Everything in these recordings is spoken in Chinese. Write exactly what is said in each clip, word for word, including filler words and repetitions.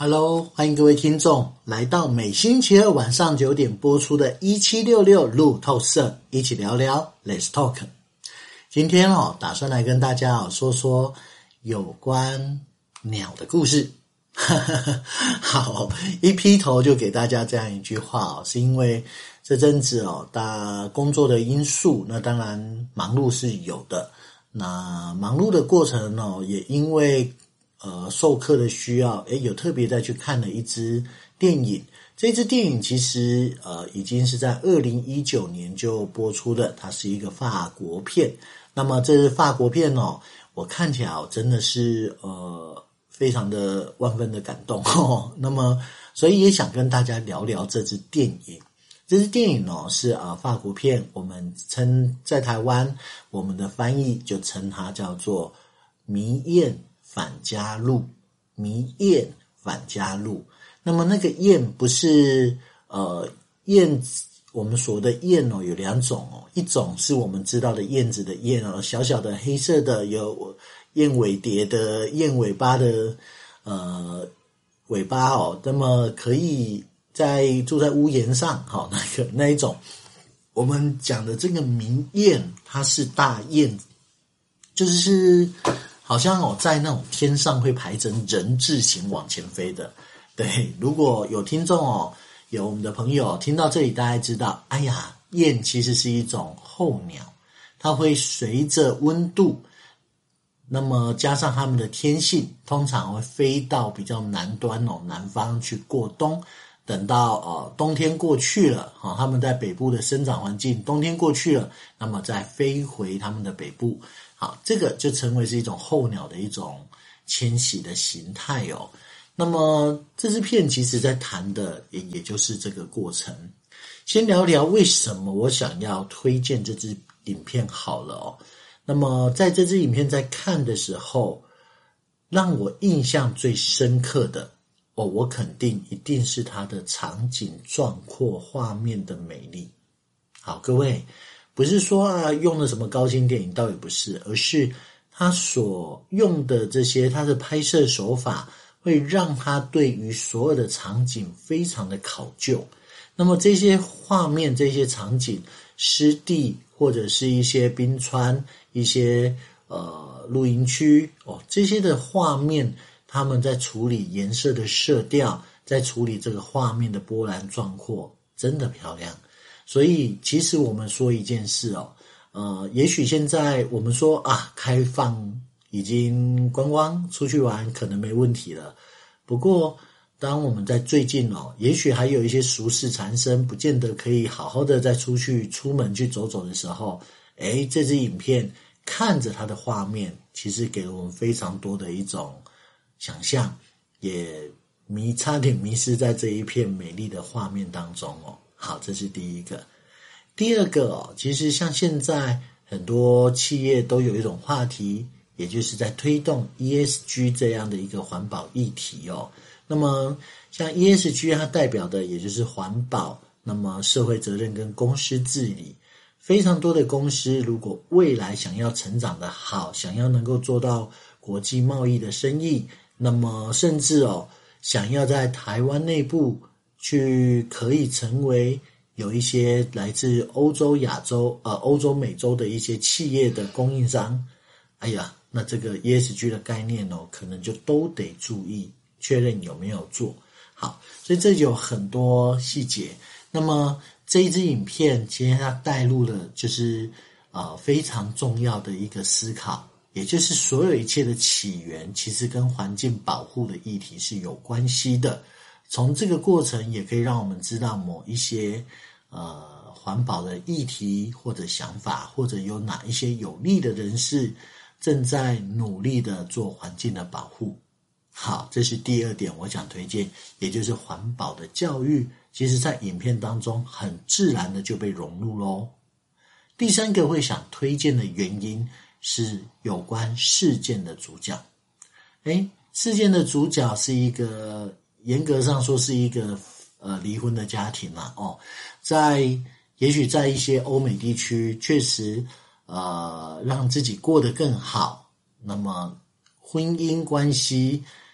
Hello， 欢迎各位听众来到每星期二晚上九点播出的一七六六路透社，一起聊聊 Let's Talk。今天哦，打算来跟大家哦说说有关鸟的故事。好，一劈头就给大家这样一句话哦，是因为这阵子哦，大工作的因素，那当然忙碌是有的。那忙碌的过程哦，也因为呃，授课的需要，诶，有特别再去看了一支电影。这支电影其实呃，已经是在二零一九年就播出的，它是一个法国片。那么这是法国片哦，我看起来哦，真的是呃，非常的万分的感动哦。那么，所以也想跟大家聊聊这支电影。这支电影哦，是啊、呃、法国片，我们称在台湾，我们的翻译就称它叫做《迷燕返家路》，迷燕返家路。那么那个燕不是呃燕子，我们所的燕哦有两种哦，一种是我们知道的燕子的燕哦，小小的黑色的，有燕尾蝶的燕尾巴的呃尾巴哦，那么可以在住在屋檐上，好、哦、那个那一种。我们讲的这个鸣燕，它是大雁，就是好像哦，在那种天上会排成人字形往前飞的。对，如果有听众哦，有我们的朋友听到这里，大家知道，哎呀，雁其实是一种候鸟，它会随着温度，那么加上它们的天性，通常会飞到比较南端哦，南方去过冬。等到呃冬天过去了，哈，他们在北部的生长环境，冬天过去了，那么再飞回他们的北部，好，这个就成为是一种候鸟的一种迁徙的形态哦。那么这支片其实在谈的也也就是这个过程。先聊聊为什么我想要推荐这支影片好了哦。那么在这支影片在看的时候，让我印象最深刻的哦，我肯定一定是它的场景壮阔，画面的美丽。好，各位，不是说啊用了什么高清电影，倒也不是，而是它所用的这些，它的拍摄手法会让它对于所有的场景非常的考究。那么这些画面、这些场景，湿地或者是一些冰川、一些呃露营区哦，这些的画面。他们在处理颜色的色调，在处理这个画面的波澜壮阔，真的漂亮。所以其实我们说一件事哦，呃，也许现在我们说啊，开放已经观光出去玩可能没问题了。不过当我们在最近哦，也许还有一些俗事缠身，不见得可以好好的再出去出门去走走的时候，诶，这支影片看着它的画面，其实给了我们非常多的一种想象，也迷差点迷失在这一片美丽的画面当中哦。好，这是第一个。第二个哦，其实像现在很多企业都有一种话题，也就是在推动 E S G 这样的一个环保议题哦。那么像 E S G 它代表的也就是环保，那么社会责任跟公司治理。非常多的公司如果未来想要成长的好，想要能够做到国际贸易的生意，那么甚至哦，想要在台湾内部去可以成为有一些来自欧洲、亚洲、呃欧洲、美洲的一些企业的供应商，哎呀，那这个 E S G 的概念哦，可能就都得注意确认有没有做好。所以这就有很多细节。那么这一支影片其实它带入了就是呃非常重要的一个思考。也就是所有一切的起源其实跟环境保护的议题是有关系的。从这个过程也可以让我们知道某一些呃环保的议题或者想法，或者有哪一些有利的人士正在努力的做环境的保护。好，这是第二点我想推荐，也就是环保的教育，其实在影片当中很自然的就被融入咯。第三个会想推荐的原因是有关事件的主角。诶，事件的主角是一个严格上说是一个呃离婚的家庭啦哦，在也许在一些欧美地区确实呃让自己过得更好，那么婚姻关系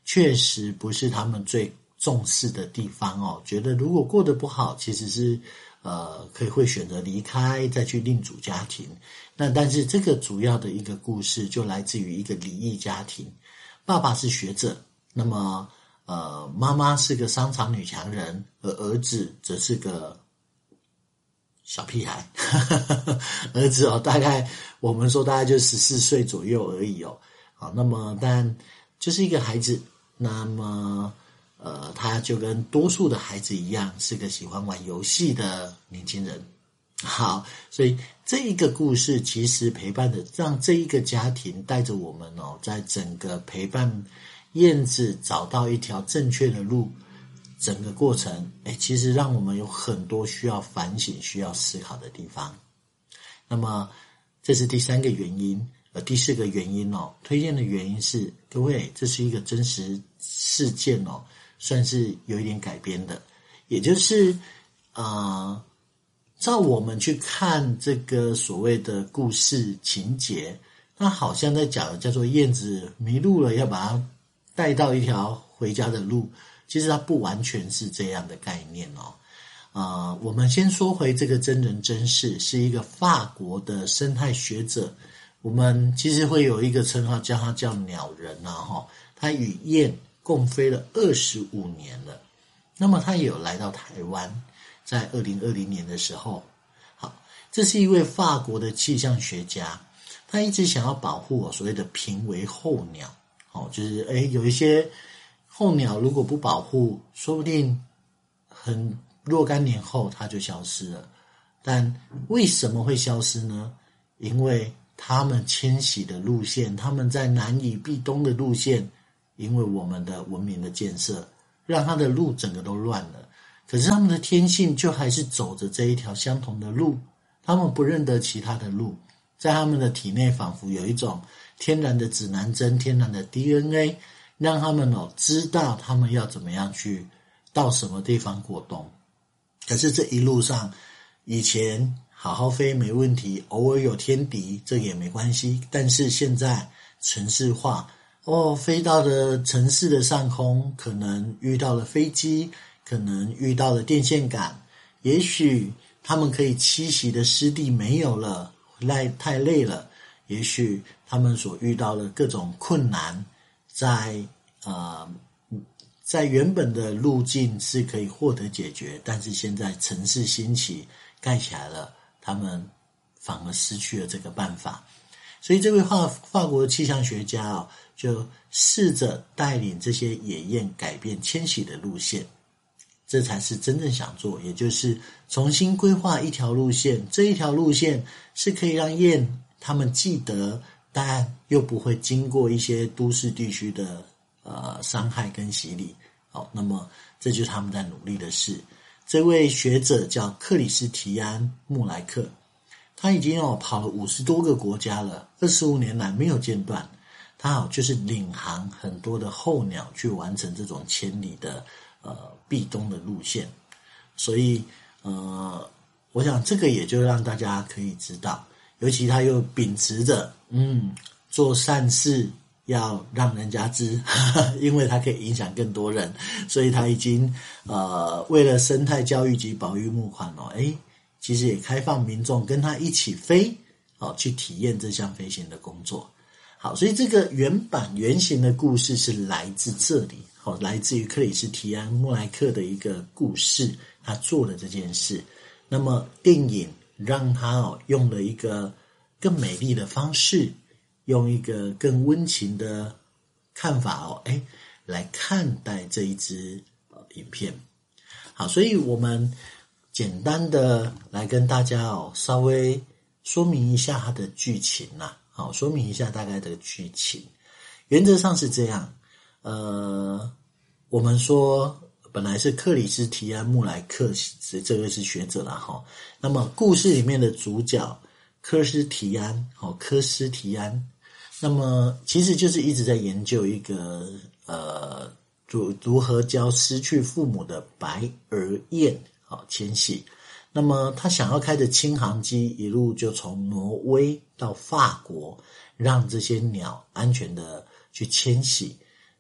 确实不是他们最重视的地方哦。觉得如果过得不好，其实是呃可以会选择离开，再去另组家庭。那但是这个主要的一个故事就来自于一个离异家庭，爸爸是学者，那么呃妈妈是个商场女强人，而儿子则是个小屁孩儿子哦，大概我们说大概就十四岁左右而已哦。好，那么但就是一个孩子，那么呃他就跟多数的孩子一样，是个喜欢玩游戏的年轻人。好，所以这一个故事其实陪伴的让这一个家庭带着我们哦，在整个陪伴燕子找到一条正确的路，整个过程诶其实让我们有很多需要反省需要思考的地方。那么这是第三个原因。呃，第四个原因哦，推荐的原因是各位，这是一个真实事件哦，算是有一点改编的，也就是呃照我们去看这个所谓的故事情节，它好像在讲的叫做燕子迷路了，要把它带到一条回家的路，其实它不完全是这样的概念哦。呃，我们先说回这个真人真事，是一个法国的生态学者，我们其实会有一个称号叫他叫鸟人啊齁，他与燕共飞了二十五年了，那么他也有来到台湾，在二零二零年的时候。好，这是一位法国的气象学家，他一直想要保护所谓的濒危候鸟，哦，就是诶有一些候鸟如果不保护，说不定很若干年后它就消失了。但为什么会消失呢？因为他们迁徙的路线，他们在南以避东的路线，因为我们的文明的建设，让他的路整个都乱了。可是他们的天性就还是走着这一条相同的路，他们不认得其他的路，在他们的体内仿佛有一种天然的指南针，天然的 D N A， 让他们哦知道他们要怎么样去到什么地方过冬。可是这一路上，以前好好飞没问题，偶尔有天敌这也没关系，但是现在城市化哦，飞到了城市的上空，可能遇到了飞机，可能遇到了电线杆，也许他们可以栖息的湿地没有了，累太累了，也许他们所遇到的各种困难，在呃在原本的路径是可以获得解决，但是现在城市兴起盖起来了，他们反而失去了这个办法。所以这位法法国的气象学家哦，就试着带领这些野雁改变迁徙的路线，这才是真正想做，也就是重新规划一条路线，这一条路线是可以让雁他们记得，但又不会经过一些都市地区的呃伤害跟洗礼。好，那么这就是他们在努力的事。这位学者叫克里斯提安·穆莱克，他已经哦跑了五十多个国家了，二十五年来没有间断。他哦就是领航很多的候鸟去完成这种千里的呃避冬的路线。所以呃，我想这个也就让大家可以知道，尤其他又秉持着嗯做善事要让人家知，因为它可以影响更多人，所以他已经呃为了生态教育及保育募款哦，诶其实也开放民众跟他一起飞哦，去体验这项飞行的工作。好，所以这个原版原型的故事是来自这里，好，来自于克里斯提安·穆莱克的一个故事，他做了这件事。那么电影让他哦用了一个更美丽的方式，用一个更温情的看法哦，诶来看待这一支呃影片。好，所以我们简单的来跟大家哦稍微说明一下它的剧情啦，好，说明一下大概的剧情。原则上是这样，呃，我们说本来是克里斯提安·穆莱克，这位是学者啦哈。那么故事里面的主角科斯提安，好，科斯提安，那么其实就是一直在研究一个呃如如何教失去父母的白额雁好迁徙。那么他想要开着轻航机一路就从挪威到法国，让这些鸟安全的去迁徙。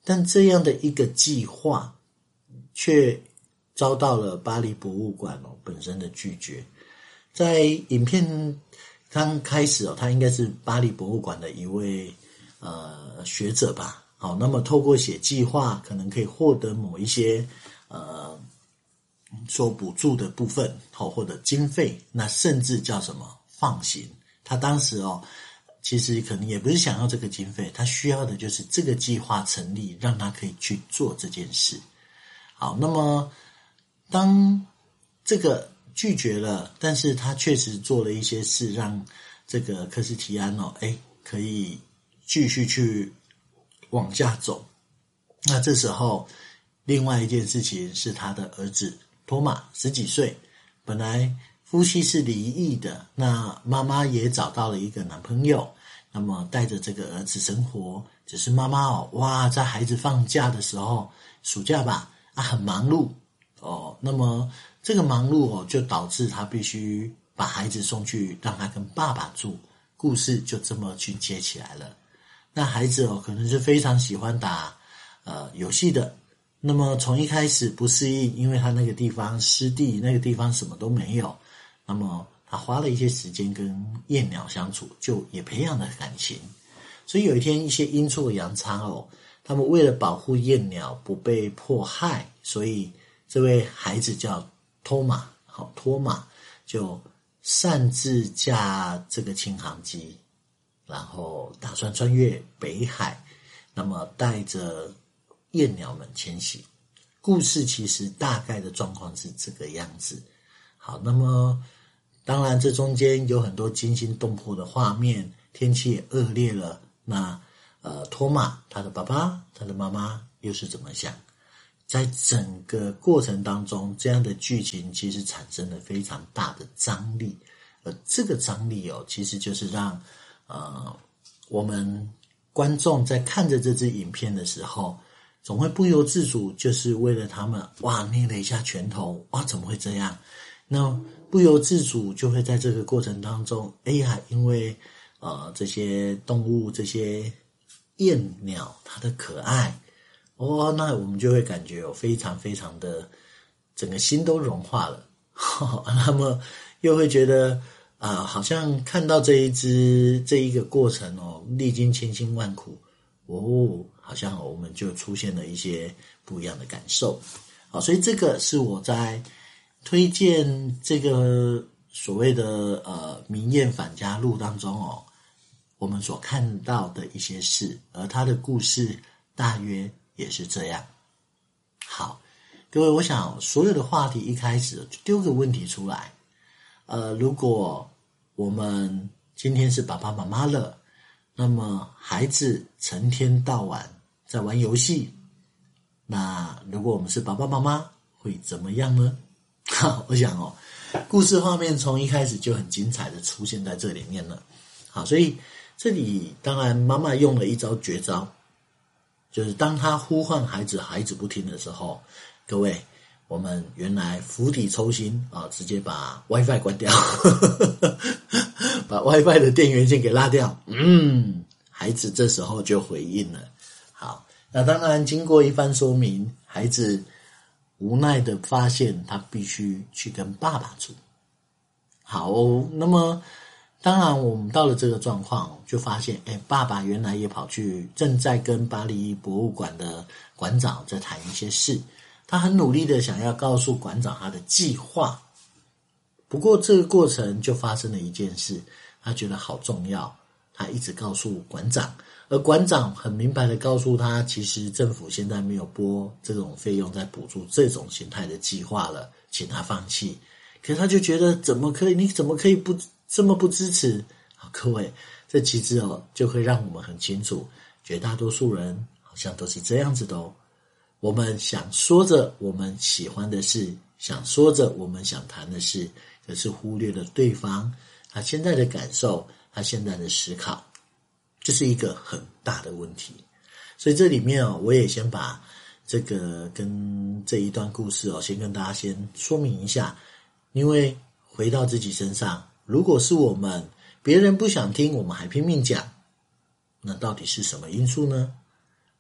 但这样的一个计划却遭到了巴黎博物馆哦本身的拒绝。在影片刚开始哦，他应该是巴黎博物馆的一位呃学者吧。好，那么透过写计划，可能可以获得某一些呃所补助的部分，好，或者经费，那甚至叫什么放行。他当时哦，其实可能也不是想要这个经费，他需要的就是这个计划成立，让他可以去做这件事。好，那么当这个拒绝了，但是他确实做了一些事，让这个克斯提安哦，哎，可以继续去往下走。那这时候另外一件事情是他的儿子托马十几岁，本来夫妻是离异的，那妈妈也找到了一个男朋友，那么带着这个儿子生活。只是妈妈哦，哇，在孩子放假的时候，暑假吧，啊，很忙碌哦。那么这个忙碌哦，就导致他必须把孩子送去让他跟爸爸住。故事就这么去接起来了。那孩子哦，可能是非常喜欢打呃游戏的。那么从一开始不适应，因为他那个地方湿地，那个地方什么都没有。那么他花了一些时间跟燕鸟相处，就也培养了感情。所以有一天，一些阴错阳差哦，他们为了保护燕鸟不被迫害，所以这位孩子叫托马，好，托马就擅自驾这个轻航机，然后打算穿越北海，那么带着燕鸟们迁徙。故事其实大概的状况是这个样子。好，那么当然这中间有很多惊心动魄的画面，天气也恶劣了。那呃，托马他的爸爸他的妈妈又是怎么想？在整个过程当中，这样的剧情其实产生了非常大的张力，而这个张力哦，其实就是让呃我们观众在看着这支影片的时候，总会不由自主，就是为了他们哇捏了一下拳头，哇怎么会这样？那不由自主就会在这个过程当中，哎呀，因为呃这些动物这些燕鸟它的可爱哦，那我们就会感觉有非常非常的整个心都融化了。那么又会觉得啊、呃，好像看到这一只这一个过程哦，历经千辛万苦哦，好像我们就出现了一些不一样的感受。好，所以这个是我在推荐这个所谓的呃民燕返家录当中哦，我们所看到的一些事，而他的故事大约也是这样。好，各位，我想所有的话题一开始就丢个问题出来，呃，如果我们今天是爸爸妈妈了，那么孩子成天到晚在玩游戏，那如果我们是爸爸妈妈会怎么样呢？好，我想哦，故事画面从一开始就很精彩的出现在这里面了。好，所以这里当然妈妈用了一招绝招，就是当他呼唤孩子，孩子不听的时候，各位，我们原来釜底抽薪啊，直接把 WiFi 关掉，把 WiFi 的电源线给拉掉。嗯，孩子这时候就回应了。好，那当然经过一番说明，孩子无奈的发现他必须去跟爸爸住。好，那么当然我们到了这个状况，就发现哎，爸爸原来也跑去正在跟巴黎博物馆的馆长在谈一些事，他很努力的想要告诉馆长他的计划。不过这个过程就发生了一件事，他觉得好重要，他一直告诉馆长，而馆长很明白的告诉他，其实政府现在没有拨这种费用在补助这种形态的计划了，请他放弃。可是他就觉得怎么可以，你怎么可以不这么不支持？好，各位，这其实哦就会让我们很清楚，绝大多数人好像都是这样子的哦。我们想说着我们喜欢的事，想说着我们想谈的事，可是忽略了对方他现在的感受，他现在的思考，这是一个很大的问题。所以这里面哦，我也先把这个跟这一段故事哦，先跟大家先说明一下。因为回到自己身上，如果是我们，别人不想听，我们还拼命讲，那到底是什么因素呢？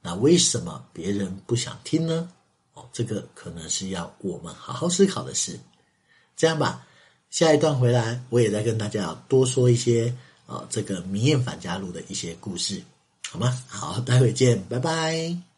那为什么别人不想听呢？哦，这个可能是要我们好好思考的事。这样吧，下一段回来，我也再跟大家多说一些呃这个明艳反加入的一些故事，好吗？好，待会见，拜拜。